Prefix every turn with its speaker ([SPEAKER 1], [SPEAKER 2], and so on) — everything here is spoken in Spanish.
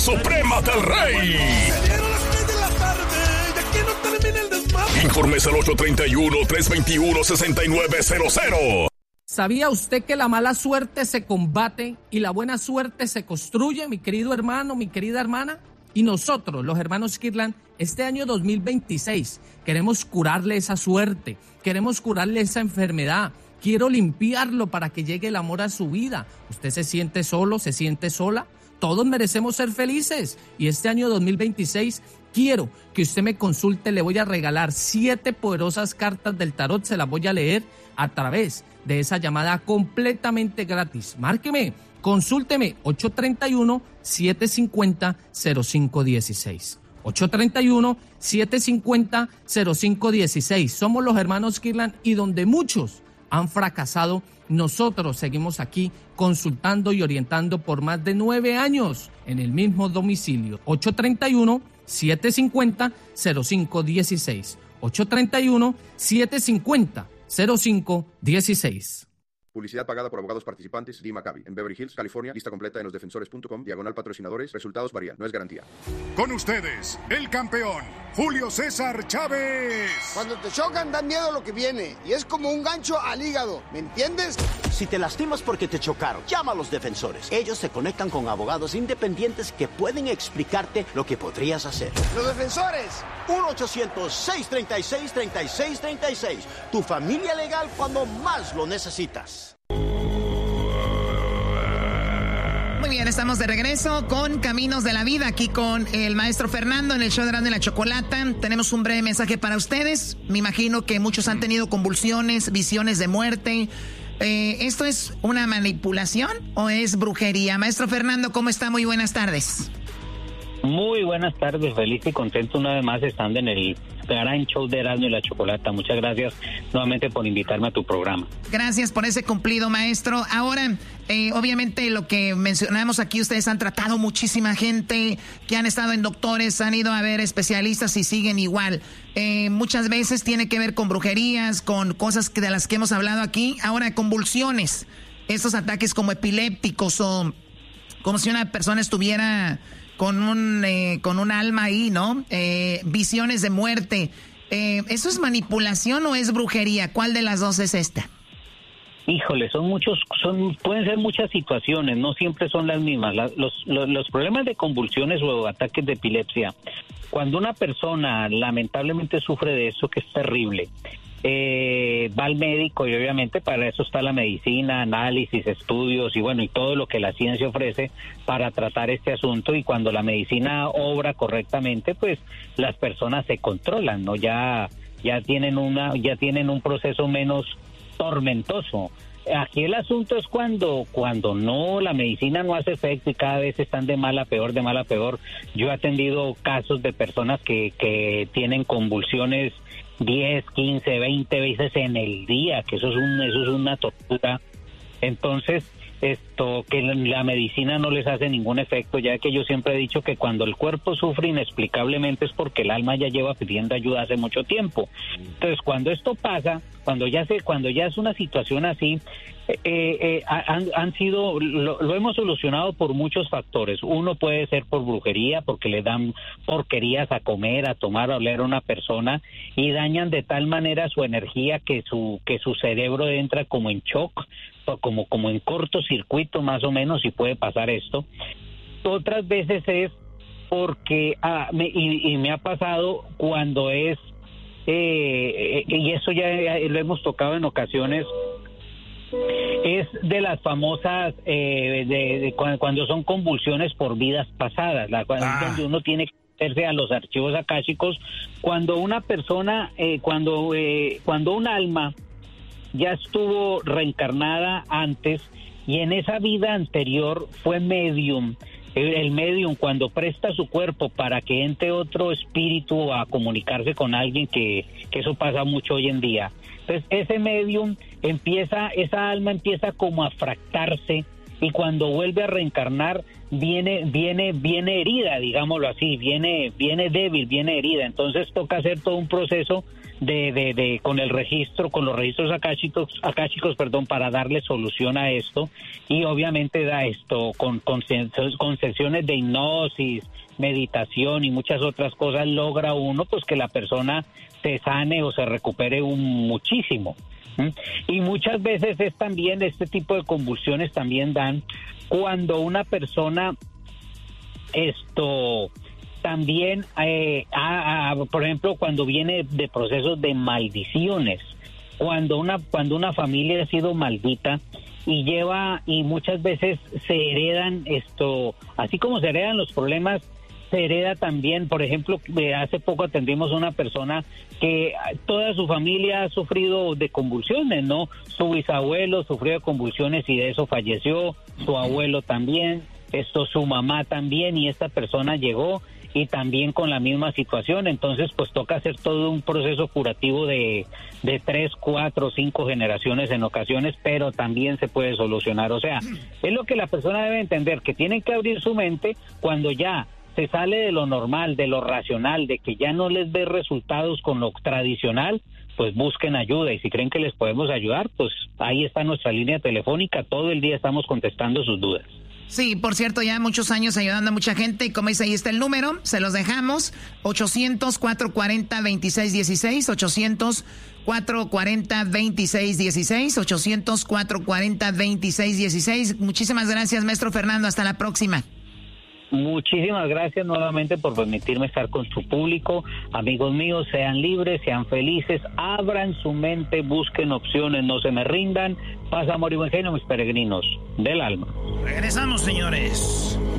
[SPEAKER 1] Suprema del Rey. Informes al 831-321-6900.
[SPEAKER 2] ¿Sabía usted que la mala suerte se combate y la buena suerte se construye, mi querido hermano, mi querida hermana? Y nosotros, los hermanos Kirtland, este año 2026, queremos curarle esa suerte, queremos curarle esa enfermedad. Quiero limpiarlo para que llegue el amor a su vida. ¿Usted se siente solo, se siente sola? Todos merecemos ser felices. Y este año 2026 quiero que usted me consulte. Le voy a regalar 7 poderosas cartas del tarot. Se las voy a leer a través de esa llamada completamente gratis. Márqueme, consúlteme 831-750-0516. 831-750-0516. Somos los hermanos Kirtland y donde muchos han fracasado, nosotros seguimos aquí consultando y orientando por más de 9 años en el mismo domicilio. 831-750-0516. 831-750-0516.
[SPEAKER 3] Publicidad pagada por abogados participantes. Lee Maccabi. En Beverly Hills, California. Lista completa en losdefensores.com. /patrocinadores. Resultados varían. No es garantía.
[SPEAKER 4] Con ustedes, el campeón, Julio César Chávez.
[SPEAKER 5] Cuando te chocan, da miedo lo que viene. Y es como un gancho al hígado. ¿Me entiendes?
[SPEAKER 6] Si te lastimas porque te chocaron, llama a los defensores. Ellos se conectan con abogados independientes que pueden explicarte lo que podrías hacer.
[SPEAKER 5] ¡Los defensores!
[SPEAKER 6] 1-800-636-3636. Tu familia legal cuando más lo necesitas.
[SPEAKER 7] Muy bien, estamos de regreso con Caminos de la Vida, aquí con el maestro Fernando en el show de Erasmo y la Chocolata. Tenemos un breve mensaje para ustedes. Me imagino que muchos han tenido convulsiones, visiones de muerte. ¿Esto es una manipulación o es brujería? Maestro Fernando, ¿cómo está? Muy buenas tardes.
[SPEAKER 8] Muy buenas tardes, feliz y contento una vez más estando en el gran show de Erasmo y la Chocolata. Muchas gracias nuevamente por invitarme a tu programa.
[SPEAKER 7] Gracias por ese cumplido, maestro. Ahora, obviamente lo que mencionamos aquí, ustedes han tratado muchísima gente que han estado en doctores, han ido a ver especialistas y siguen igual. Muchas veces tiene que ver con brujerías, con cosas de las que hemos hablado aquí. Ahora, convulsiones, estos ataques como epilépticos o como si una persona estuviera con un alma ahí, ¿no? Visiones de muerte. ¿Eso es manipulación o es brujería? ¿Cuál de las dos es esta?
[SPEAKER 8] Híjole, pueden ser muchas situaciones, no siempre son las mismas. Los problemas de convulsiones o ataques de epilepsia, cuando una persona lamentablemente sufre de eso, que es terrible, va al médico y obviamente para eso está la medicina, análisis, estudios y bueno, y todo lo que la ciencia ofrece para tratar este asunto, y cuando la medicina obra correctamente, pues las personas se controlan, ¿no? Ya tienen un proceso menos tormentoso. Aquí el asunto es cuando no, la medicina no hace efecto y cada vez están de mal a peor, de mal a peor. Yo he atendido casos de personas que tienen convulsiones 10, 15, 20 veces en el día, que eso es una tortura. Entonces, que la medicina no les hace ningún efecto, ya que yo siempre he dicho que cuando el cuerpo sufre inexplicablemente es porque el alma ya lleva pidiendo ayuda hace mucho tiempo. Entonces, cuando esto pasa, cuando ya es una situación así, lo hemos solucionado por muchos factores. Uno puede ser por brujería, porque le dan porquerías a comer, a tomar, a oler a una persona y dañan de tal manera su energía que su cerebro entra como en shock, como en cortocircuito más o menos, y puede pasar esto. Otras veces es porque me ha pasado cuando es y eso ya lo hemos tocado en ocasiones, es de las famosas cuando son convulsiones por vidas pasadas, donde uno tiene que meterse a los archivos akáshicos. Cuando una persona, cuando un alma ya estuvo reencarnada antes y en esa vida anterior fue medium. El medium, cuando presta su cuerpo para que entre otro espíritu a comunicarse con alguien, que eso pasa mucho hoy en día. Entonces ese medium esa alma empieza como a fractarse, y cuando vuelve a reencarnar viene herida, digámoslo así, viene débil, viene herida. Entonces toca hacer todo un proceso con el registro, con los registros akáshicos, para darle solución a esto, y obviamente da esto con sesiones de hipnosis, meditación y muchas otras cosas, logra uno pues que la persona se sane o se recupere muchísimo. Y muchas veces es también este tipo de convulsiones también dan cuando una persona también, por ejemplo, cuando viene de procesos de maldiciones, cuando una familia ha sido maldita y muchas veces se heredan así como se heredan los problemas, se hereda también. Por ejemplo, hace poco atendimos a una persona que toda su familia ha sufrido de convulsiones, ¿no? Su bisabuelo sufrió de convulsiones y de eso falleció, su abuelo también, su mamá también, y esta persona llegó y también con la misma situación. Entonces pues toca hacer todo un proceso curativo de 3, 4, 5 generaciones en ocasiones, pero también se puede solucionar. O sea, es lo que la persona debe entender, que tienen que abrir su mente cuando ya se sale de lo normal, de lo racional, de que ya no les ve resultados con lo tradicional, pues busquen ayuda, y si creen que les podemos ayudar, pues ahí está nuestra línea telefónica, todo el día estamos contestando sus dudas.
[SPEAKER 7] Sí, por cierto, ya muchos años ayudando a mucha gente, y como dice, ahí está el número, se los dejamos, 800-440-2616, 800-440-2616, 800-440-2616. Muchísimas gracias, maestro Fernando, hasta la próxima.
[SPEAKER 8] Muchísimas gracias nuevamente por permitirme estar con su público. Amigos míos, sean libres, sean felices, abran su mente, busquen opciones, no se me rindan. Paz, amor y buen genio, mis peregrinos del alma.
[SPEAKER 7] Regresamos, señores.